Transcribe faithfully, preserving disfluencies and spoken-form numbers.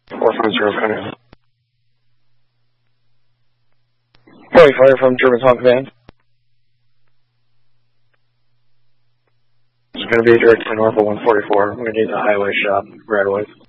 four five zero, Command. Friendly fire from German Tom Command. It's going to be direct to Norfolk one forty-four. I'm going to need the highway shop right away.